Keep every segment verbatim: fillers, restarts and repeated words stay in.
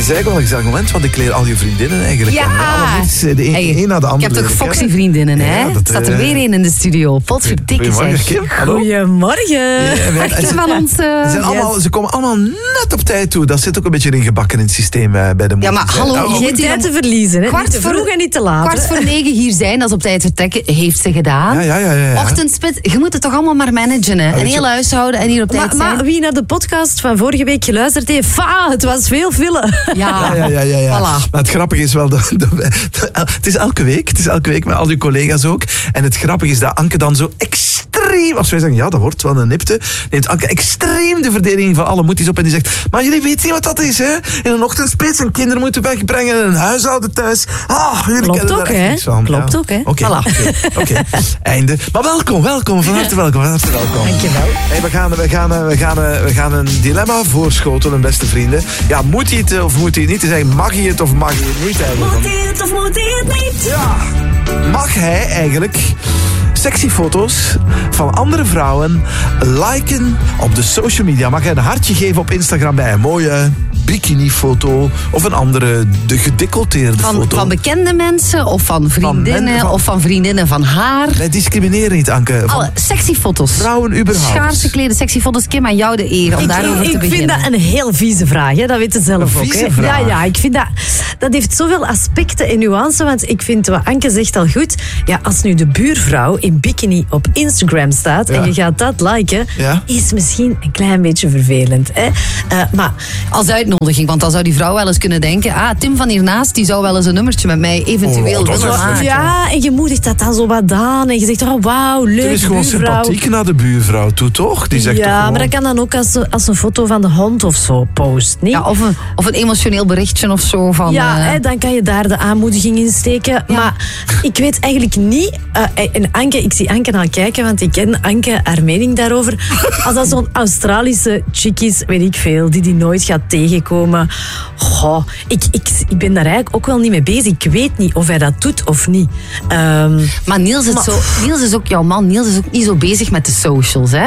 is eigenlijk wel een gezellig moment, want ik leer al je vriendinnen eigenlijk. Ja. En de een, Hey, een na de andere. Ik heb toch Foxy vriendinnen, hè? Ja, dat, staat er uh, weer een in de studio. Potverdikke Goedemorgen, zeg. Kim. Hallo. Goedemorgen. Ja, Echte van ons... Uh, Ze, zijn allemaal, ze komen allemaal net op tijd toe. Dat zit ook een beetje ingebakken in het systeem uh, bij de Ja, maar hallo, Oh, Geen tijd te verliezen, hè? Kwart Niet te vroeg voor- en niet te laat. kwart voor negen hier zijn, dat is op tijd vertrekken, heeft ze gedaan. Ja, ja, ja, ja, ja. Ochtendspit, je moet het toch allemaal maar managen, hè? Een weet je- heel huishouden en hier op tijd Maar, zijn. maar wie naar de podcast van vorige week geluisterd heeft, fa, het was veel vullen. Ja, Ja, ja, ja, ja. Voilà. Maar het grappige is wel, dat, dat, dat- het is elke week, het is elke week met al uw collega's ook. En het grappige is dat Anke dan zo extreem, als wij zeggen, ja, dat wordt wel een nipte, neemt Anke extreem de verdediging van alle moeders op en die zegt, maar jullie weten niet wat dat is, hè? In een ochtendspits en kinderen moeten wegbrengen en een huishouden thuis. Ah, jullie Klopt kennen ook, daar echt hè? niks van. Klopt Ja. ook, hè? Oké, Voilà. oké, oké. Einde. Maar welkom, welkom, van harte welkom, van harte welkom. Dankjewel. Hey, we, gaan, we, gaan, we, gaan, we gaan een dilemma voorschotelen, beste vrienden. Ja, moet hij het of moet hij het niet? Te zeggen, mag hij het of mag hij het niet eigenlijk? Moet hij het of moet hij het niet? Ja. Mag hij eigenlijk sexy foto's van andere vrouwen liken op de social media? Mag hij een hartje geven op Instagram bij een mooie bikinifoto of een andere de gedecolleteerde van, foto? van bekende mensen of van vriendinnen men- van- of van vriendinnen van haar. Wij discrimineren niet, Anke. Van Alle sexy foto's. vrouwen überhaupt. Schaars geklede sexy foto's. Kim, aan jou de eer om Ik, daarover te ik beginnen. vind dat een heel vieze vraag, hè? Dat weet je zelf Een ook. vieze Hè? vraag? Ja, ja, ik vind dat... Dat heeft zoveel aspecten en nuances, want ik vind wat Anke zegt al goed. Ja, als nu de buurvrouw in bikini op Instagram staat Ja. en je gaat dat liken, Ja. is misschien een klein beetje vervelend. Hè? Uh, maar Als uitnodiging, want dan zou die vrouw wel eens kunnen denken, ah, Tim van hiernaast, die zou wel eens een nummertje met mij eventueel Oh, dat is willen echt maken. ja, en je moedigt dat dan zo wat aan en je zegt, oh wauw, leuk, Er is gewoon buurvrouw. sympathiek naar de buurvrouw toe, toch? Die zegt Ja, toch gewoon... maar dat kan dan ook als, ze- als een foto van de hond of zo post, niet? Ja, of, een, of een emotioneel berichtje of zo van... Ja, eh, hè, dan kan je daar de aanmoediging in steken. Maar ik weet eigenlijk niet... Uh, en Anke, ik zie Anke al kijken, want ik ken Anke, haar mening daarover. Als dat zo'n Australische chick is, weet ik veel, die die nooit gaat tegenkomen. Goh, ik, ik, ik ben daar eigenlijk ook wel niet mee bezig. Ik weet niet of hij dat doet of niet. Um, Maar Niels is, Maar- zo, Niels is ook jouw man. Niels is ook niet zo bezig met de socials, hè?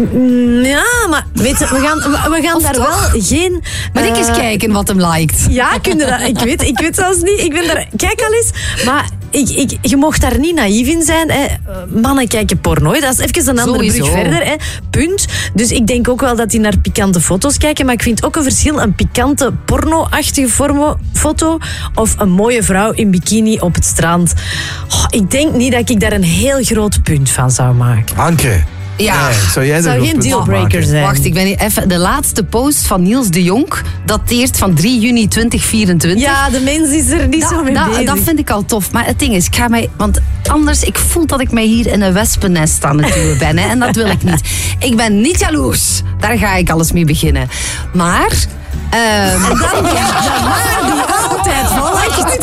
mm, ja, maar weet je, we gaan, we, we gaan Of daar toch? wel geen... Maar ik eh, eens kijken wat hem liked. Ja, kun je dat? Ik weet, ik weet zelfs niet. Ik ben daar, kijk al eens. Maar ik, ik, je mocht daar niet naïef in zijn. Hè. Mannen kijken porno. Hè. Dat is even een andere Sowieso. brug verder. Hè. Punt. Dus ik denk ook wel dat die naar pikante foto's kijken. Maar ik vind ook een verschil. Een pikante porno-achtige formo- foto of een mooie vrouw in bikini op het strand. Oh, ik denk niet dat ik daar een heel groot punt van zou maken. Anke. Ja. Nee, zou jij Zou er geen een punt van dealbreaker maken? zijn. Wacht, ik ben hier even... De laatste post van Niels de Jonk dateert van drie juni tweeduizend vierentwintig. Ja, de mens is er niet zo mee dat, bezig. dat vind ik al tof. Maar het ding is, ik ga mij... Want anders, ik voel dat ik mij hier in een wespennest aan het duwen ben. Hè, en dat wil ik niet. Ik ben niet jaloers. Daar ga ik alles mee beginnen. Maar... ehm, en dan, ja, de maar die altijd volgt.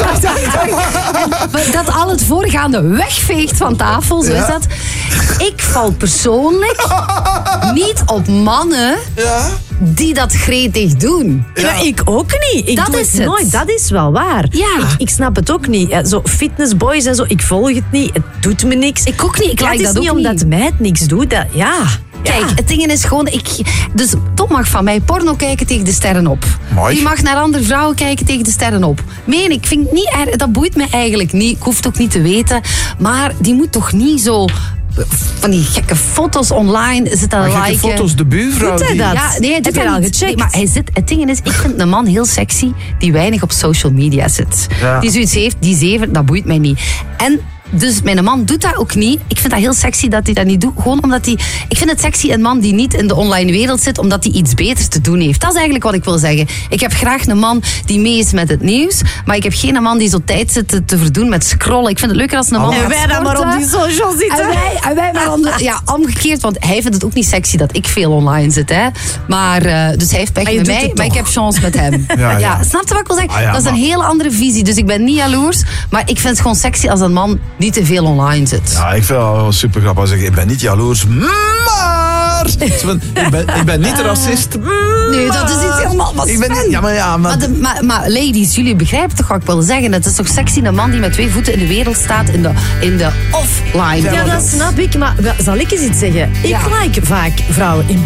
Dat al het voorgaande wegveegt van tafel, zo Ja. is dat. Ik val persoonlijk niet op mannen Ja? die dat gretig doen. Ja. Maar ik ook niet. Ik Dat doe is het het. nooit. Dat is wel waar. Ja. Ik, ik snap het ook niet. Ja, zo fitnessboys en zo, ik volg het niet. Het doet me niks. Ik ook niet. Ik Ja, like het is dat niet ook omdat niet. mij het niks doet. Dat, ja. Kijk, Ja. het ding is gewoon... Ik, dus Tom mag van mij porno kijken tegen de sterren op. Mooi. Die mag naar andere vrouwen kijken tegen de sterren op. Meen ik, vind ik niet erg, dat boeit me eigenlijk niet. Ik hoef het ook niet te weten. Maar die moet toch niet zo... van die gekke foto's online zitten Maar gekke liken. foto's, de buurvrouw Doet hij die... dat? Ja, nee, hij doet Heb je dat al niet. gecheckt? Nee, maar hij zit, het ding is, ik vind een man heel sexy die weinig op social media zit. Ja. Die zoiets heeft, die zeven, dat boeit mij niet. En dus mijn man doet dat ook niet. Ik vind dat heel sexy dat hij dat niet doet. Gewoon omdat hij... Ik vind het sexy een man die niet in de online wereld zit, omdat hij iets beters te doen heeft. Dat is eigenlijk wat ik wil zeggen. Ik heb graag een man die mee is met het nieuws, maar ik heb geen man die zo tijd zit te, te verdoen met scrollen. Ik vind het leuker als een man En gaat wij dan maar op sporten. die social zitten. En wij, en wij maar om de- ja, omgekeerd, want hij vindt het ook niet sexy dat ik veel online zit. Hè. Maar, eh, dus hij heeft pech Maar je met doet mij, het maar ik toch. heb chance met hem. Ja, ja. Snap je wat ik wil zeggen? Ah, ja, dat is een maar- hele andere visie. Dus ik ben niet jaloers, maar ik vind het gewoon sexy als een man niet te veel online zit. Ja, ik vind het wel super grappig als ik ik ben niet jaloers, maar... Ik ben, ik ben niet racist, Nee, dat is iets helemaal wat Ik ben niet, Sven. ja, maar ja, maar... Maar, de- maar, maar ladies, jullie begrijpen toch wat ik wil zeggen? Het is toch sexy een man die met twee voeten in de wereld staat in de, in de offline Ja, wereld. dat snap ik. Maar wel, zal ik eens iets zeggen? Ik Ja. like vaak vrouwen in